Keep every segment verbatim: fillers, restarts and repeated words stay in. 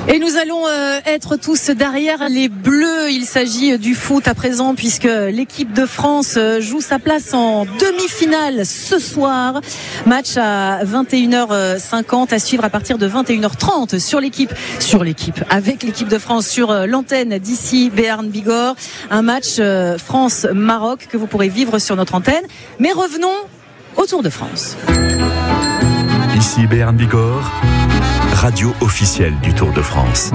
Et nous allons euh, être tous derrière les Bleus. Il s'agit du foot à présent puisque l'équipe de France joue sa place en demi-finale ce soir. Match à vingt et une heures cinquante à suivre à partir de vingt et une heures trente sur l'équipe, sur l'équipe, avec l'équipe de France sur l'antenne d'ici Béarn Bigorre. Un match euh, France-Maroc que vous pourrez vivre sur notre antenne. Mais revenons au Tour de France. Ici Béarn Bigorre, radio officielle du Tour de France.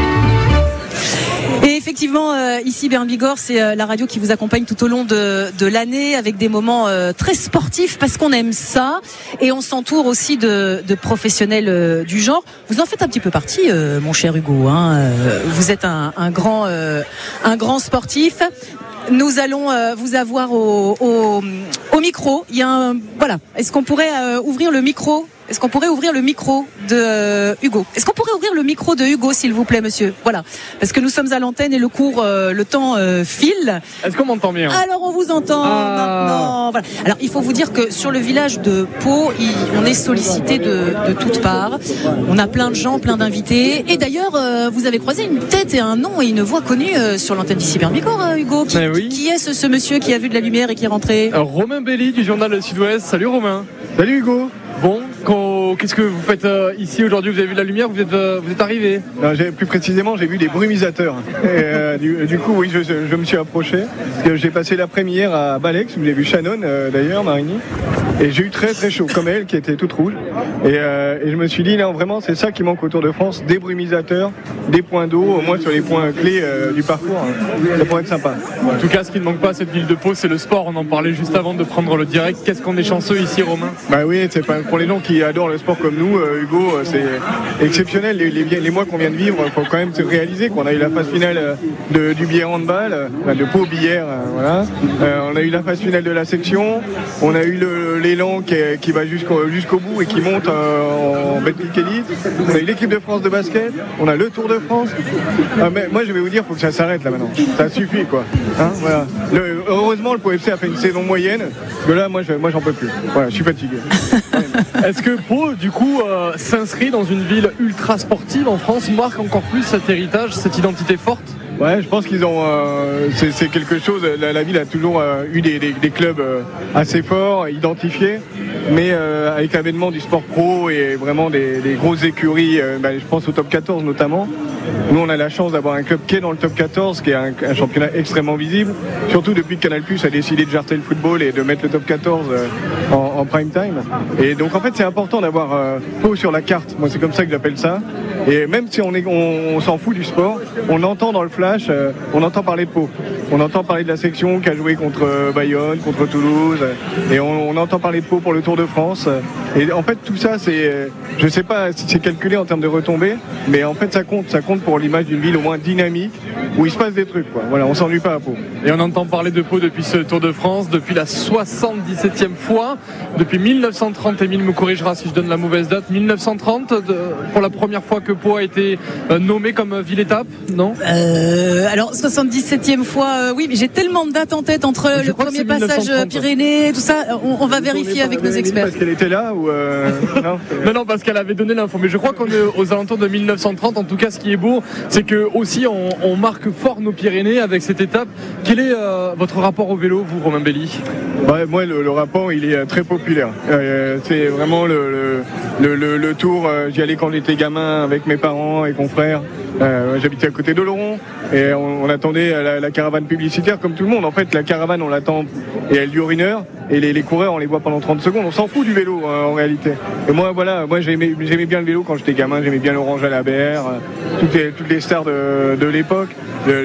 Et effectivement, euh, ici Béarn Bigorre, c'est euh, la radio qui vous accompagne tout au long de, de l'année avec des moments euh, très sportifs parce qu'on aime ça et on s'entoure aussi de, de professionnels euh, du genre. Vous en faites un petit peu partie, euh, mon cher Hugo. Hein, euh, vous êtes un, un grand, euh, un grand sportif. Nous allons euh, vous avoir au, au, au micro. Il y a un, voilà. Est-ce qu'on pourrait euh, ouvrir le micro? Est-ce qu'on pourrait ouvrir le micro de euh, Hugo? Est-ce qu'on pourrait ouvrir le micro de Hugo, s'il vous plaît, monsieur? Voilà. Parce que nous sommes à l'antenne et le cours, euh, le temps euh, file. Est-ce qu'on m'entend bien? Alors, on vous entend ah. maintenant. Voilà. Alors, il faut vous dire que sur le village de Pau, il, on est sollicité de, de toutes parts. On a plein de gens, plein d'invités. Et d'ailleurs, euh, vous avez croisé une tête et un nom et une voix connue euh, sur l'antenne d'ici Béarn Bigorre, euh, Hugo. Qui, eh oui. qui est ce, ce monsieur qui a vu de la lumière et qui est rentré? Alors, Romain Belli du journal Le Sud-Ouest. Salut Romain. Salut Hugo. Bon, quand, qu'est-ce que vous faites euh, ici aujourd'hui? Vous avez vu la lumière? Vous êtes, euh, vous êtes arrivé? Non, j'ai, plus précisément, j'ai vu des brumisateurs. Et, euh, du, du coup, oui, je, je me suis approché. Parce que j'ai passé l'après-midi hier à Balex, où j'ai vu Shannon euh, d'ailleurs, Marigny. Et j'ai eu très très chaud, comme elle, qui était toute rouge. Et, euh, et je me suis dit, non, vraiment, c'est ça qui manque au Tour de France, des brumisateurs, des points d'eau, au moins sur les points clés euh, du parcours. Ça pourrait être sympa. En tout cas, ce qui ne manque pas à cette ville de Pau, c'est le sport. On en parlait juste avant de prendre le direct. Qu'est-ce qu'on est chanceux ici, Romain? Bah oui, c'est pas, pour les gens qui adorent le sport comme nous, euh, Hugo, euh, c'est exceptionnel. Les, les, les mois qu'on vient de vivre, il faut quand même se réaliser qu'on a eu la phase finale euh, de, du billard handball, euh, de Pau billard, euh, voilà. Euh, on a eu la phase finale de la section, on a eu le, l'élan qui, est, qui va jusqu'au, jusqu'au bout et qui monte euh, en Betclic Elite. On a eu l'équipe de France de basket, on a le Tour de France. Ah, mais moi, je vais vous dire, il faut que ça s'arrête là maintenant. Ça suffit, quoi. Hein, voilà. Le, heureusement, le Pau F C a fait une saison moyenne. Parce que là, moi, je, moi, j'en peux plus. Voilà, je suis fatigué. Est-ce que Pau, du coup, euh, s'inscrit dans une ville ultra sportive en France, marque encore plus cet héritage, cette identité forte? Ouais, je pense qu'ils ont. Euh, c'est, c'est quelque chose. La, la ville a toujours euh, eu des, des, des clubs euh, assez forts, identifiés, mais euh, avec l'avènement du sport pro et vraiment des, des grosses écuries. Euh, bah, je pense au top quatorze notamment. Nous, on a la chance d'avoir un club qui est dans le top quatorze, qui est un, un championnat extrêmement visible. Surtout depuis que Canal+ a décidé de jarter le football et de mettre le top quatorze euh, en, en prime time. Et donc, en fait, c'est important d'avoir euh, Pau sur la carte. Moi, c'est comme ça que j'appelle ça. Et même si on, est, on, on s'en fout du sport, on entend dans le flash, euh, on entend parler de Pau. On entend parler de la section qui a joué contre euh, Bayonne, contre Toulouse. Et on, on entend parler de Pau pour le Tour de France. Et en fait, tout ça, c'est, euh, je sais pas si c'est calculé en termes de retombées, mais en fait, ça compte. Ça compte pour l'image d'une ville au moins dynamique, où il se passe des trucs, quoi. Voilà, on s'ennuie pas à Pau. Et on entend parler de Pau depuis ce Tour de France, depuis la soixante-dix-septième fois, depuis mille neuf cent trente. Émile me corrigera si je donne la mauvaise date. mille neuf cent trente, de, pour la première fois que Pau a été euh, nommé comme ville-étape, non? euh, Alors, soixante-dix-septième fois, euh, oui, mais j'ai tellement de dates en tête entre je le premier passage Pyrénées, tout ça. On, on va vérifier avec nos experts. Parce qu'elle était là ou euh... non, non, non, parce qu'elle avait donné l'info. Mais je crois qu'on est aux alentours de mille neuf cent trente. En tout cas, ce qui est beau, c'est que aussi on, on marque fort nos Pyrénées avec cette étape. Quel est euh, votre rapport au vélo, vous, Romain Belli? Bah, moi, le, le rapport, il est très populaire. Euh, c'est vraiment le, le, le, le tour. Euh, j'y allais quand j'étais gamin avec mes parents et confrères. Euh, j'habitais à côté d'Oloron et on, on attendait la, la caravane publicitaire comme tout le monde. En fait, la caravane, on l'attend et elle dure une heure. Et les, les coureurs, on les voit pendant trente secondes. On s'en fout du vélo, hein, en réalité. Et moi, voilà, moi j'aimais, j'aimais bien le vélo quand j'étais gamin. J'aimais bien l'Orange à la Berre, euh, toutes, les, toutes les stars de, de l'époque. Le,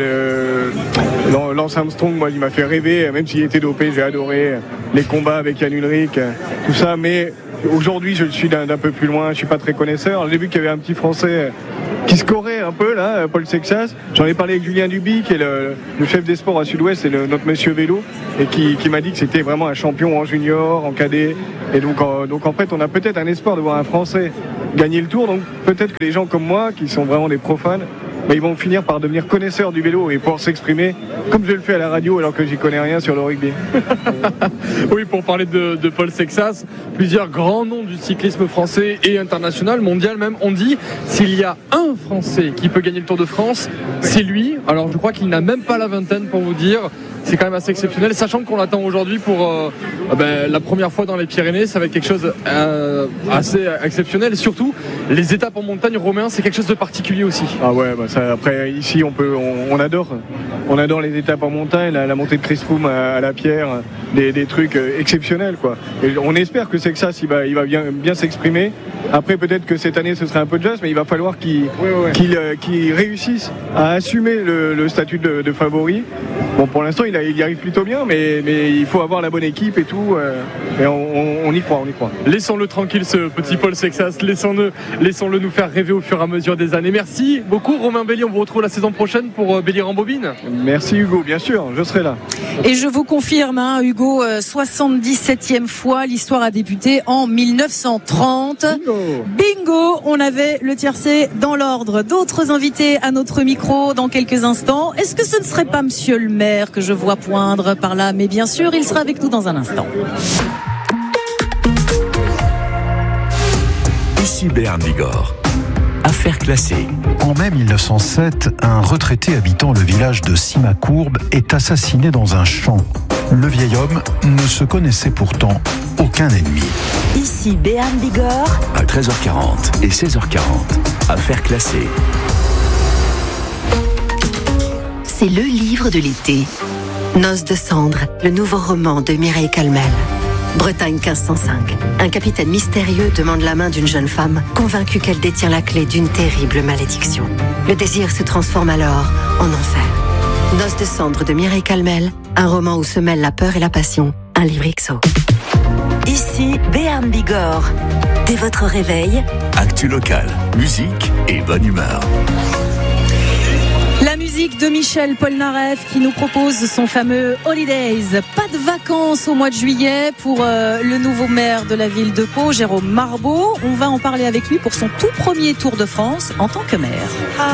le, Lance Armstrong, moi, il m'a fait rêver. Même s'il était dopé, j'ai adoré les combats avec Yann Ulrich, tout ça. Mais aujourd'hui, je suis d'un, d'un peu plus loin. Je suis pas très connaisseur. J'ai vu qu'il y avait un petit Français qui scorait un peu là, Paul Sexas. J'en ai parlé avec Julien Duby, qui est le, le chef des sports à Sud-Ouest, et le, notre monsieur vélo, et qui, qui m'a dit que c'était vraiment un champion en junior, en cadet. Et donc, en, donc en fait, on a peut-être un espoir de voir un Français gagner le Tour. Donc peut-être que les gens comme moi, qui sont vraiment des profanes, bah, ils vont finir par devenir connaisseurs du vélo et pouvoir s'exprimer comme je le fais à la radio alors que j'y connais rien sur le rugby. Oui, pour parler de, de Paul Sexas, plusieurs grands noms du cyclisme français et international, mondial même, ont dit s'il y a un Français qui peut gagner le Tour de France, c'est lui. Alors je crois qu'il n'a même pas la vingtaine pour vous dire. C'est quand même assez exceptionnel, sachant qu'on l'attend aujourd'hui pour euh, ben, la première fois dans les Pyrénées. Ça va être quelque chose euh, assez exceptionnel. Et surtout, les étapes en montagne, Romain, c'est quelque chose de particulier aussi. Ah ouais, bah ça, après ici on peut, on, on adore, on adore les étapes en montagne, la, la montée de Chris Froome à, à la Pierre, des, des trucs exceptionnels quoi. Et on espère que Sexas il va, il va bien, bien s'exprimer. Après peut-être que cette année ce serait un peu de jazz, mais il va falloir qu'il, ouais, ouais. qu'il, euh, qu'il réussisse à assumer le, le statut de, de favori. Bon, pour l'instant il, a, il y arrive plutôt bien, mais, mais il faut avoir la bonne équipe et tout. Euh, et on, on, on y croit, on y croit. Laissons-le tranquille, ce petit Paul Sexas. Laissons-le, laissons-le nous faire rêver au fur et à mesure des années. Merci beaucoup, Romain Belli. On vous retrouve la saison prochaine pour euh, Belli en bobine. Merci Hugo, bien sûr, je serai là. Et je vous confirme, hein, Hugo, euh, soixante-dix-septième fois, l'histoire a débuté en mille neuf cent trente. Bingo. Bingo, on avait le tiercé dans l'ordre. D'autres invités à notre micro dans quelques instants. Est-ce que ce ne serait pas Monsieur le maire que je vois poindre par là? Mais bien sûr, il sera avec nous dans un instant. Ici Béarn Bigorre. Affaire classée. En mai mille neuf cent sept, un retraité habitant le village de Simacourbe est assassiné dans un champ. Le vieil homme ne se connaissait pourtant aucun ennemi. Ici Béarn Bigorre. À treize heures quarante et seize heures quarante. Affaire classée. C'est le livre de l'été. Noces de cendres, le nouveau roman de Mireille Calmel. Bretagne quinze cent cinq. Un capitaine mystérieux demande la main d'une jeune femme, convaincue qu'elle détient la clé d'une terrible malédiction. Le désir se transforme alors en enfer. Noces de cendres de Mireille Calmel, un roman où se mêlent la peur et la passion. Un livre X O. Ici Béarn Bigorre. Dès votre réveil, Actu local, musique et bonne humeur. La musique de Michel Polnareff qui nous propose son fameux Holidays. Pas de vacances au mois de juillet pour euh, le nouveau maire de la ville de Pau, Jérôme Marbeau. On va en parler avec lui pour son tout premier Tour de France en tant que maire.